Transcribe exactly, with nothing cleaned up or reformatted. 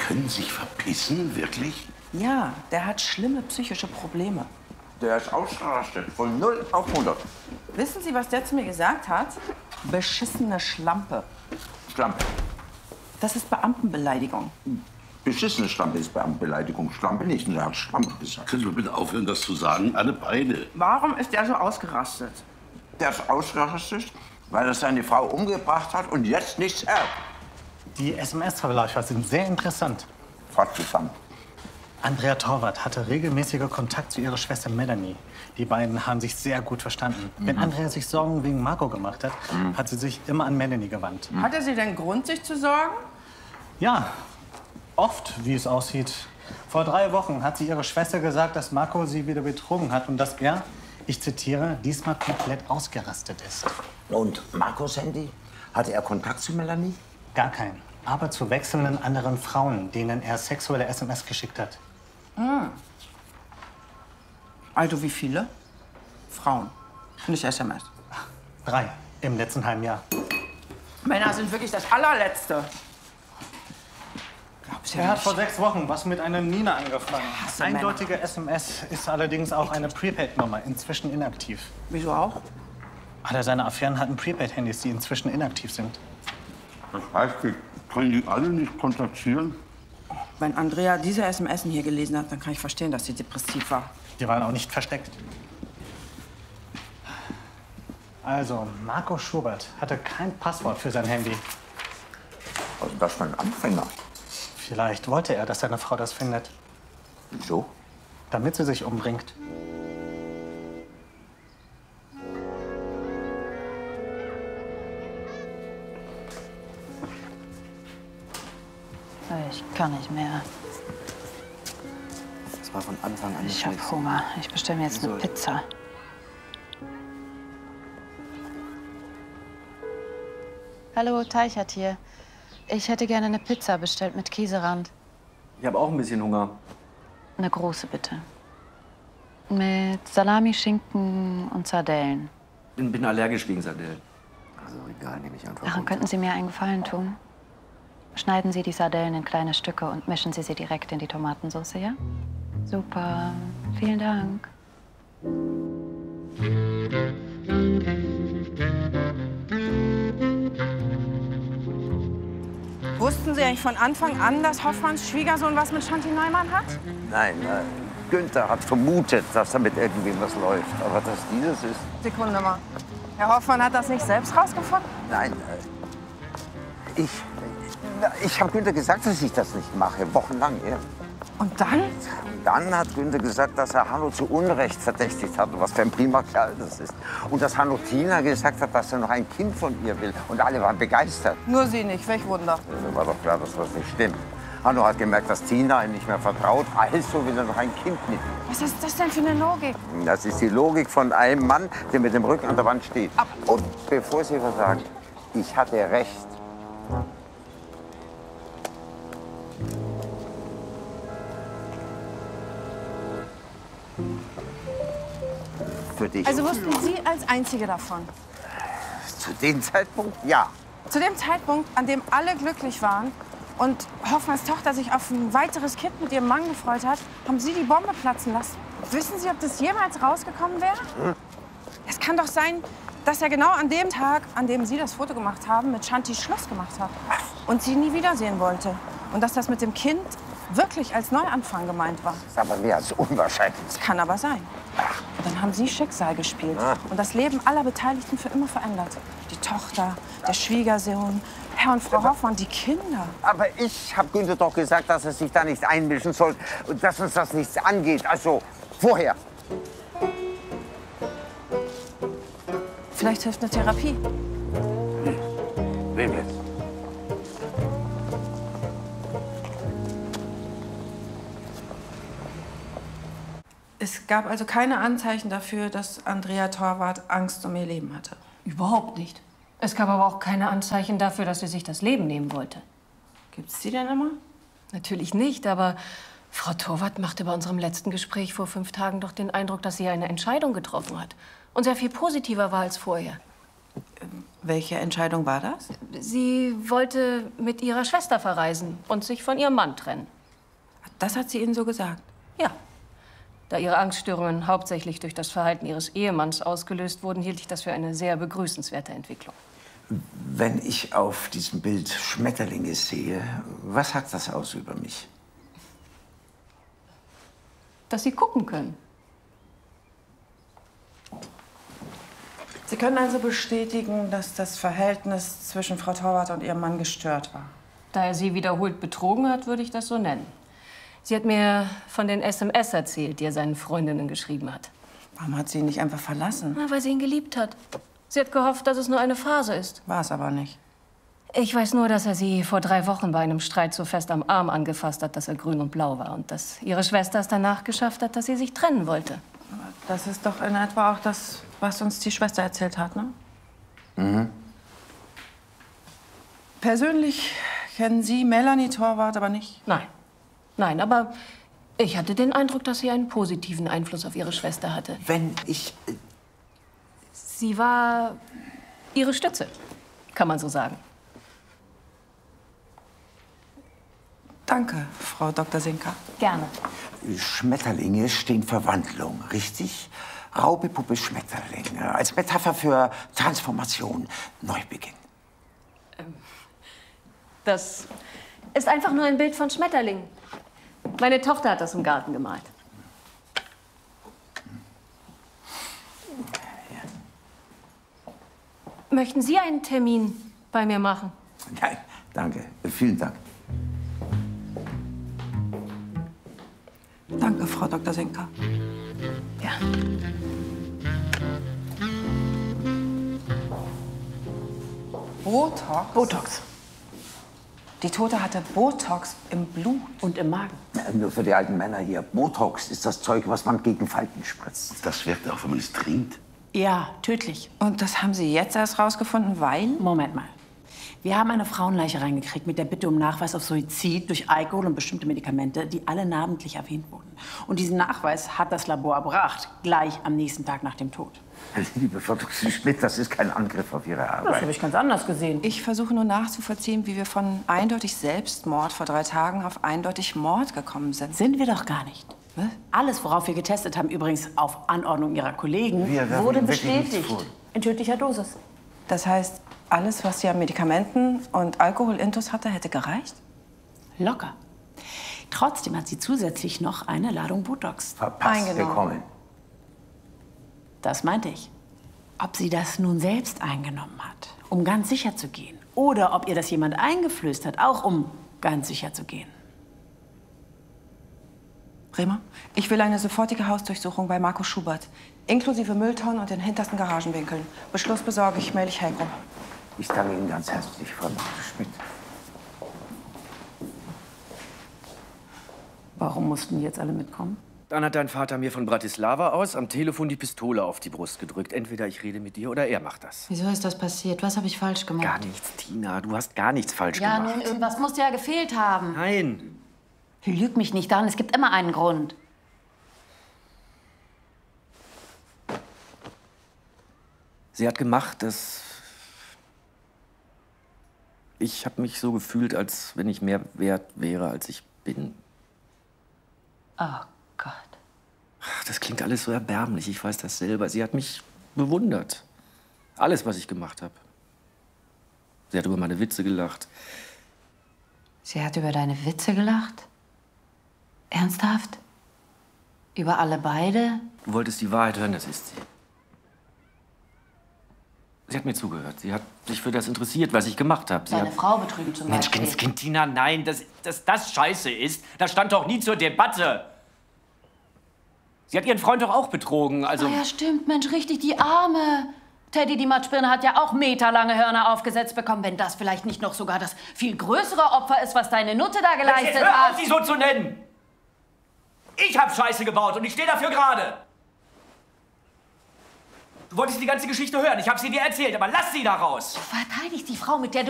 können sich verpissen, wirklich? Ja, der hat schlimme psychische Probleme. Der ist ausgerastet, von null auf hundert. Wissen Sie, was der zu mir gesagt hat? Beschissene Schlampe. Schlampe. Das ist Beamtenbeleidigung. Beschissene Schlampe ist Beamtenbeleidigung. Schlampe nicht, und er hat Schlampe gesagt. Können Sie bitte aufhören, das zu sagen? Alle beide. Warum ist der so ausgerastet? Der ist ausgerastet, weil er seine Frau umgebracht hat und jetzt nichts erbt. Die S M S-Verläufe sind sehr interessant. Fast zusammen. Andrea Torwart hatte regelmäßiger Kontakt zu ihrer Schwester Melanie. Die beiden haben sich sehr gut verstanden. Mhm. Wenn Andrea sich Sorgen wegen Marco gemacht hat, mhm. hat sie sich immer an Melanie gewandt. Mhm. Hatte sie denn Grund, sich zu sorgen? Ja, oft, wie es aussieht. Vor drei Wochen hat sie ihrer Schwester gesagt, dass Marco sie wieder betrogen hat und dass er, ich zitiere, diesmal komplett ausgerastet ist. Und Marcos Handy? Hatte er Kontakt zu Melanie? Gar keinen. Aber zu wechselnden anderen Frauen, denen er sexuelle S M S geschickt hat. Hm. Also wie viele? Frauen, nicht S M S. Drei im letzten halben Jahr. Männer sind wirklich das allerletzte. Glaubst du Er hat nicht? vor sechs Wochen was mit einer Nina angefangen. Hasse Eindeutige Männer. S M S ist allerdings auch eine Prepaid-Nummer, inzwischen inaktiv. Wieso auch? Alle seine Affären hatten Prepaid-Handys, die inzwischen inaktiv sind. Das heißt, wir können die alle nicht kontaktieren? Wenn Andrea diese S M S hier gelesen hat, dann kann ich verstehen, dass sie depressiv war. Die waren auch nicht versteckt. Also, Marco Schubert hatte kein Passwort für sein Handy. Was ist das für ein Anfänger? Vielleicht wollte er, dass seine Frau das findet. Wieso? Damit sie sich umbringt. Ich kann nicht mehr. Das war von Anfang an nicht Ich hab Hunger. Ich bestelle mir jetzt eine Pizza. Hallo, Teichert hier. Ich hätte gerne eine Pizza bestellt mit Käserand. Ich habe auch ein bisschen Hunger. Eine große, bitte. Mit Salami, Schinken und Sardellen. Ich bin allergisch gegen Sardellen. Also egal, nehme ich einfach. Ach, und könnten Sie mir einen Gefallen tun? Schneiden Sie die Sardellen in kleine Stücke und mischen Sie sie direkt in die Tomatensauce, ja? Super. Vielen Dank. Wussten Sie eigentlich von Anfang an, dass Hoffmanns Schwiegersohn was mit Shanti Neumann hat? Nein, äh, Günther hat vermutet, dass damit irgendwie was läuft. Aber dass dieses ist... Sekunde mal. Herr Hoffmann hat das nicht selbst rausgefunden? Nein, äh, ich... Ich habe Günther gesagt, dass ich das nicht mache, wochenlang. Ja. Und dann? Und dann hat Günther gesagt, dass er Hanno zu Unrecht verdächtigt hat, was für ein prima Kerl das ist. Und dass Hanno Tina gesagt hat, dass er noch ein Kind von ihr will. Und alle waren begeistert. Nur Sie nicht, welch Wunder. Mir war doch klar, dass das nicht stimmt. Hanno hat gemerkt, dass Tina ihm nicht mehr vertraut, also will er noch ein Kind mit ihr. Was ist das denn für eine Logik? Das ist die Logik von einem Mann, der mit dem Rücken an der Wand steht. Und bevor Sie was sagen, ich hatte recht. Für dich. Also wussten Sie als Einzige davon? Zu dem Zeitpunkt, ja. Zu dem Zeitpunkt, an dem alle glücklich waren und Hoffmanns Tochter sich auf ein weiteres Kind mit ihrem Mann gefreut hat, haben Sie die Bombe platzen lassen. Wissen Sie, ob das jemals rausgekommen wäre? Hm? Es kann doch sein, dass er genau an dem Tag, an dem Sie das Foto gemacht haben, mit Shanti Schluss gemacht hat und sie nie wiedersehen wollte. Und dass das mit dem Kind wirklich als Neuanfang gemeint war. Das ist aber mehr als unwahrscheinlich. Das kann aber sein. Und dann haben Sie Schicksal gespielt und das Leben aller Beteiligten für immer verändert. Die Tochter, der Schwiegersohn, Herr und Frau Hoffmann, die Kinder. Aber ich habe Günther doch gesagt, dass er sich da nicht einmischen soll und dass uns das nichts angeht. Also, vorher. Vielleicht hilft eine Therapie. Wem jetzt? Es gab also keine Anzeichen dafür, dass Andrea Torwart Angst um ihr Leben hatte. Überhaupt nicht. Es gab aber auch keine Anzeichen dafür, dass sie sich das Leben nehmen wollte. Gibt's die denn immer? Natürlich nicht, aber Frau Torwart machte bei unserem letzten Gespräch vor fünf Tagen doch den Eindruck, dass sie eine Entscheidung getroffen hat und sehr viel positiver war als vorher. Welche Entscheidung war das? Sie wollte mit ihrer Schwester verreisen und sich von ihrem Mann trennen. Das hat sie Ihnen so gesagt? Ja. Da ihre Angststörungen hauptsächlich durch das Verhalten ihres Ehemanns ausgelöst wurden, hielt ich das für eine sehr begrüßenswerte Entwicklung. Wenn ich auf diesem Bild Schmetterlinge sehe, was sagt das aus über mich? Dass Sie gucken können. Sie können also bestätigen, dass das Verhältnis zwischen Frau Torwart und ihrem Mann gestört war? Da er sie wiederholt betrogen hat, würde ich das so nennen. Sie hat mir von den S M S erzählt, die er seinen Freundinnen geschrieben hat. Warum hat sie ihn nicht einfach verlassen? Na, weil sie ihn geliebt hat. Sie hat gehofft, dass es nur eine Phase ist. War es aber nicht. Ich weiß nur, dass er sie vor drei Wochen bei einem Streit so fest am Arm angefasst hat, dass er grün und blau war. Und dass ihre Schwester es danach geschafft hat, dass sie sich trennen wollte. Aber das ist doch in etwa auch das, was uns die Schwester erzählt hat, ne? Mhm. Persönlich kennen Sie Melanie Torwart aber nicht? Nein. Nein, aber ich hatte den Eindruck, dass sie einen positiven Einfluss auf ihre Schwester hatte. Wenn ich... Äh Sie war ihre Stütze, kann man so sagen. Danke, Frau Doktor Sinka. Gerne. Schmetterlinge stehen für Wandlung, richtig? Raupe, Puppe, Schmetterling. Als Metapher für Transformation, Neubeginn. Das ist einfach nur ein Bild von Schmetterlingen. Meine Tochter hat das im Garten gemalt. Möchten Sie einen Termin bei mir machen? Nein, danke. Vielen Dank. Danke, Frau Doktor Sinka. Ja. Botox? Botox. Die Tote hatte Botox im Blut. Und im Magen. Ja, nur für die alten Männer hier. Botox ist das Zeug, was man gegen Falten spritzt. Das wirkt auch, wenn man es trinkt. Ja, tödlich. Und das haben Sie jetzt erst rausgefunden, weil? Moment mal. Wir haben eine Frauenleiche reingekriegt mit der Bitte um Nachweis auf Suizid durch Alkohol und bestimmte Medikamente, die alle namentlich erwähnt wurden. Und diesen Nachweis hat das Labor erbracht, gleich am nächsten Tag nach dem Tod. Liebe Frau Doktor Schmidt, das ist kein Angriff auf Ihre Das Arbeit. habe ich ganz anders gesehen. Ich versuche nur nachzuvollziehen, wie wir von eindeutig Selbstmord vor drei Tagen auf eindeutig Mord gekommen sind. Sind wir doch gar nicht. Was? Alles, worauf wir getestet haben, übrigens auf Anordnung Ihrer Kollegen, Wir werfen wurde Ihnen wirklich nichts bestätigt. vor. In tödlicher Dosis. Das heißt, alles, was sie an Medikamenten und Alkoholintus hatte, hätte gereicht? Locker. Trotzdem hat sie zusätzlich noch eine Ladung Botox. Verpasst Eingenommen. gekommen. Das meinte ich. Ob sie das nun selbst eingenommen hat, um ganz sicher zu gehen. Oder ob ihr das jemand eingeflößt hat, auch um ganz sicher zu gehen. Bremer, ich will eine sofortige Hausdurchsuchung bei Marco Schubert. Inklusive Mülltonnen und den hintersten Garagenwinkeln. Beschluss besorge ich, melde ich Helko. Ich danke Ihnen ganz herzlich, Frau Doktor Schmidt. Warum mussten die jetzt alle mitkommen? Dann hat dein Vater mir von Bratislava aus am Telefon die Pistole auf die Brust gedrückt. Entweder ich rede mit dir oder er macht das. Wieso ist das passiert? Was habe ich falsch gemacht? Gar nichts, Tina. Du hast gar nichts falsch Ja, gemacht. nun, irgendwas muss dir ja gefehlt haben. Nein. Lüg mich nicht an, es gibt immer einen Grund. Sie hat gemacht, dass... Ich habe mich so gefühlt, als wenn ich mehr wert wäre, als ich bin. Oh Gott. Ach, das klingt alles so erbärmlich, ich weiß das selber. Sie hat mich bewundert. Alles, was ich gemacht habe. Sie hat über meine Witze gelacht. Sie hat über deine Witze gelacht? Ernsthaft? Über alle beide? Du wolltest die Wahrheit hören, das ist sie. Sie hat mir zugehört. Sie hat sich für das interessiert, was ich gemacht habe. Sie Deine hat... Frau betrügen zum Mensch, Beispiel. Kind, Kind, Tina, nein, dass, dass das scheiße ist, das stand doch nie zur Debatte. Sie hat ihren Freund doch auch betrogen, also... Oh ja, stimmt, Mensch, richtig, die Arme. Teddy, die Matschbirne, hat ja auch meterlange Hörner aufgesetzt bekommen. Wenn das vielleicht nicht noch sogar das viel größere Opfer ist, was deine Nutte da geleistet Jetzt hör hat. auf, sie so zu nennen! Ich hab Scheiße gebaut und ich stehe dafür gerade. Du wolltest die ganze Geschichte hören, ich hab sie dir erzählt, aber lass sie da raus. Du verteidigst die Frau, mit der du